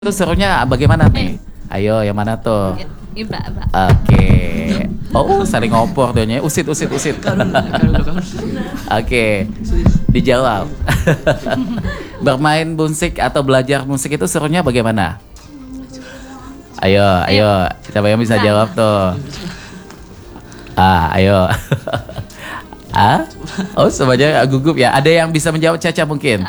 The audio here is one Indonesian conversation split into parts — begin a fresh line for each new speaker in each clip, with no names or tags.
Itu serunya bagaimana nih? Ayo, yang mana tuh?
Iba.
Oke. Oh, saling ngopor doanya. Usit. Oke. Dijawab. Bermain musik atau belajar musik itu serunya bagaimana? Ayo. Siapa yang bisa jawab tuh? Ayo. Oh, semuanya gugup ya. Ada yang bisa menjawab, Caca mungkin?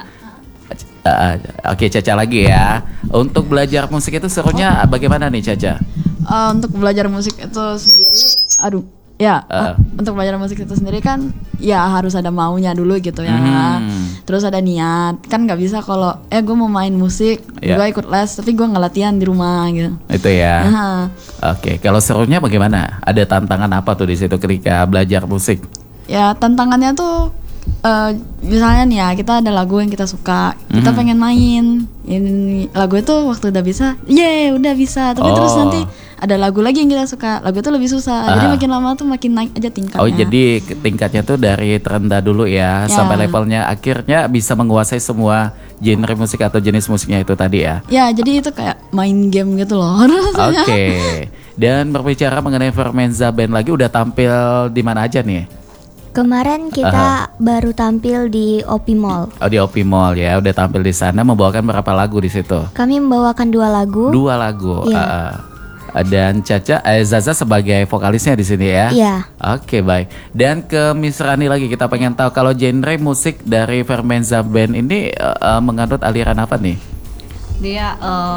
Oke, Caca lagi ya. Untuk belajar musik itu serunya bagaimana nih, Caca?
Untuk belajar musik itu sendiri, untuk belajar musik itu sendiri kan ya harus ada maunya dulu gitu ya. Terus ada niat. Kan nggak bisa kalau gue mau main musik, gue ikut les tapi gue nggak latihan di rumah gitu.
Itu ya. Oke, kalau serunya bagaimana? Ada tantangan apa tuh di situ ketika belajar musik?
Ya, tantangannya tuh misalnya nih ya, kita ada lagu yang kita suka, kita pengen main ini lagu itu, waktu udah bisa, udah bisa, tapi terus nanti ada lagu lagi yang kita suka, lagu itu lebih susah, jadi makin lama tuh makin naik aja tingkatnya.
Oh, jadi tingkatnya tuh dari terendah dulu ya, sampai levelnya akhirnya bisa menguasai semua genre musik atau jenis musiknya itu tadi ya.
Ya, jadi itu kayak main game gitu loh.
Oke. Dan berbicara mengenai Fermenza Band lagi, udah tampil di mana aja nih?
Kemarin kita baru tampil di OP Mall.
Oh, di OP Mall ya, udah tampil di sana. Membawakan berapa lagu di situ?
Kami membawakan 2 lagu.
2 lagu.
Iya.
Dan Zaza sebagai vokalisnya di sini ya.
Iya.
Oke, baik. Dan ke Miss Rani lagi, kita pengen tahu kalau genre musik dari Fermenza Band ini menganut aliran apa nih?
Dia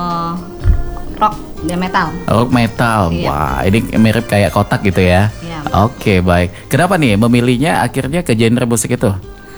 rock, dia metal.
Rock metal.
Iya.
Wah, ini mirip kayak kotak gitu ya.
Iya.
Oke, baik. Kenapa nih memilihnya akhirnya ke genre musik itu?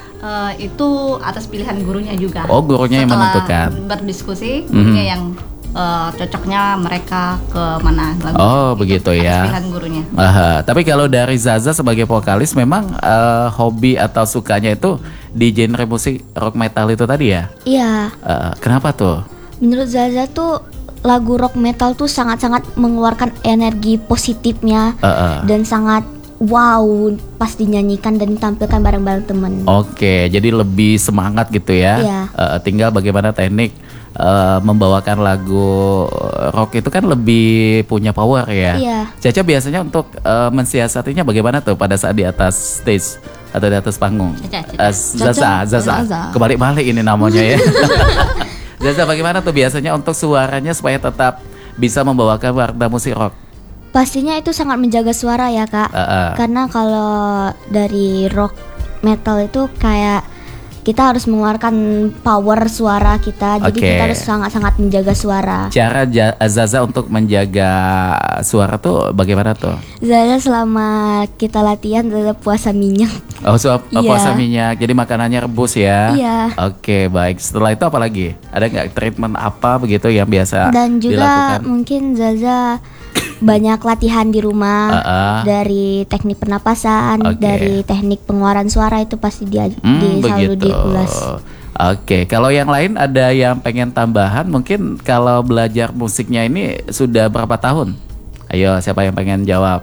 Itu atas pilihan gurunya juga.
Oh, gurunya yang menentukan.
Setelah berdiskusi, gurunya yang cocoknya mereka ke mana lagu.
Oh, begitu ya.
Atas pilihan gurunya.
Tapi kalau dari Zaza sebagai vokalis, memang hobi atau sukanya itu di genre musik rock metal itu tadi ya?
Iya.
Kenapa tuh?
Menurut Zaza tuh lagu rock metal tuh sangat-sangat mengeluarkan energi positifnya dan sangat wow pas dinyanyikan dan ditampilkan bareng-bareng temen.
Oke, jadi lebih semangat gitu ya.
Iya.
Tinggal bagaimana teknik membawakan lagu rock itu kan lebih punya power ya.
Iya.
Caca biasanya untuk mensiasatinya bagaimana tuh pada saat di atas stage atau di atas panggung?
Caca.
Zaza. Kebalik-balik ini namanya ya. Zaza, bagaimana tuh biasanya untuk suaranya supaya tetap bisa membawakan warna musik rock?
Pastinya itu sangat menjaga suara ya, Kak. Karena kalau dari rock metal itu kayak kita harus mengeluarkan power suara kita, jadi kita harus sangat-sangat menjaga suara.
Cara Zaza untuk menjaga suara tuh bagaimana tuh?
Zaza selama kita latihan Zaza puasa minyak.
Oh, puasa minyak, jadi makanannya rebus ya?
Iya.
Oke, baik. Setelah itu apa lagi? Ada nggak treatment apa begitu yang biasa
dan juga
dilakukan?
Mungkin Zaza banyak latihan di rumah, dari teknik pernapasan, dari teknik pengeluaran suara, itu pasti selalu diulas.
Oke, kalau yang lain ada yang pengen tambahan, mungkin kalau belajar musiknya ini sudah berapa tahun? Ayo, siapa yang pengen jawab?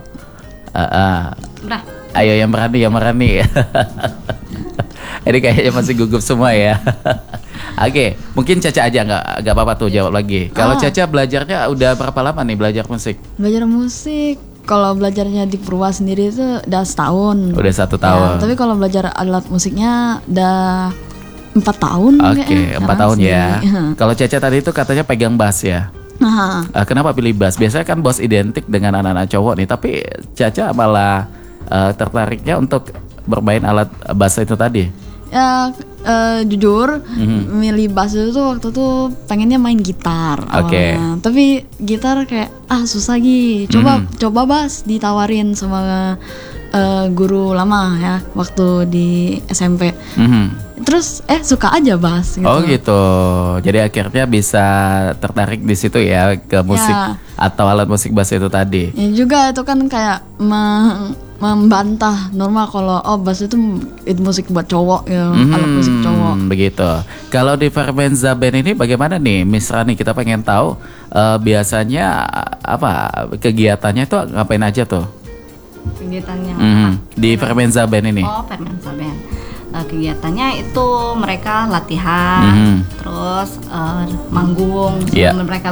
Ayo, yang berani. Ini kayaknya masih gugup semua ya. Oke, mungkin Caca aja nggak apa-apa tuh jawab lagi. Kalau Caca belajarnya udah berapa lama nih belajar musik?
Belajar musik, kalau belajarnya di Purwa sendiri itu udah setahun.
Udah 1 tahun.
Ya, tapi kalau belajar alat musiknya udah 4 tahun.
Oke, 4 tahun ya. Kalau Caca tadi itu katanya pegang bass ya. Kenapa pilih bass? Biasanya kan bass identik dengan anak-anak cowok nih, tapi Caca malah tertariknya untuk bermain alat bass itu tadi.
Ya, jujur milih bass itu tuh waktu tuh pengennya main gitar awalnya. Tapi gitar kayak susah coba bass, ditawarin sama guru lama ya waktu di SMP. Terus suka aja bass gitu.
Oh gitu. Jadi akhirnya bisa tertarik di situ ya ke musik atau alat musik bass itu tadi.
Ya juga itu kan kayak membantah normal kalau bass itu musik buat cowok ya, alat musik cowok.
Begitu. Kalau di Fermenza Band ini bagaimana nih, Miss Rani? Kita pengen tahu biasanya apa kegiatannya itu ngapain aja tuh?
Kegiatannya
di Fermenza Band ini.
Oh, Fermenza Band. kegiatannya itu mereka latihan, terus manggung sebelum mereka